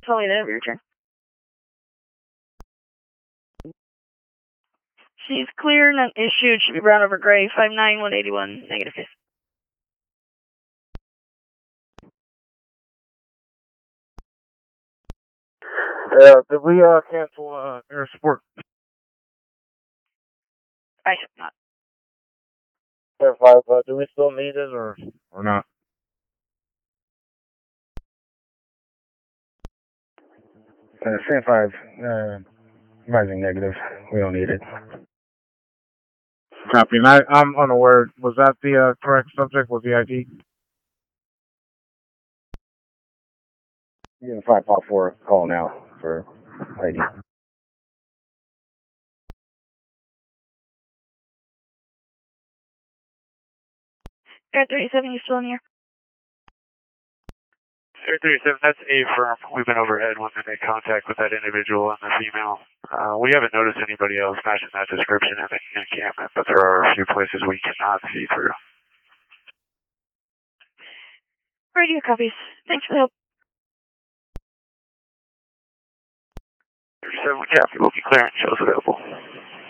tell me that your turn. She's clear, none issued, should be brown over gray, 59181, negative. Did we cancel air support? I have not. Air 5, do we still need it or not? Stand 5, rising negative. We don't need it. Copy. And I'm unaware. Was that the correct subject? Was the ID? Yeah, 5 Pop 4 call now for ID. Air 37, you still in here? Air 37, that's a firm. We've been overhead when they make contact with that individual and the female. We haven't noticed anybody else matching that description in the encampment, but there are a few places we cannot see through. Radio copies. Thanks for the help. 37, we copy. We'll be clearing. Shows available.